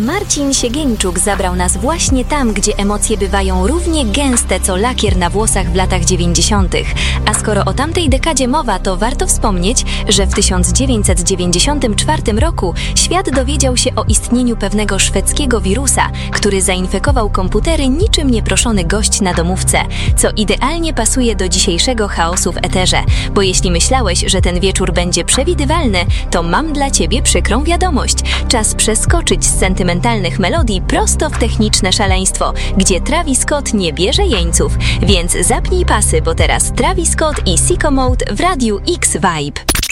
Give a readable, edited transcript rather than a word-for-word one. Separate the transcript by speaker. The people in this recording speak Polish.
Speaker 1: Marcin Siegieńczuk zabrał nas właśnie tam, gdzie emocje bywają równie gęste co lakier na włosach w latach 90. A skoro o tamtej dekadzie mowa, to warto wspomnieć, że w 1994 roku świat dowiedział się o istnieniu pewnego szwedzkiego wirusa, który zainfekował komputery niczym nieproszony gość na domówce, co idealnie pasuje do dzisiejszego chaosu w eterze. Bo jeśli myślałeś, że ten wieczór będzie przewidywalny, to mam dla Ciebie przykrą wiadomość. Czas przeskoczyć z sentymentalnych melodii prosto w techniczne szaleństwo, gdzie Travis Scott nie bierze jeńców. Więc zapnij pasy, bo teraz Travis Scott i Sicko Mode w Radiu X Vibe.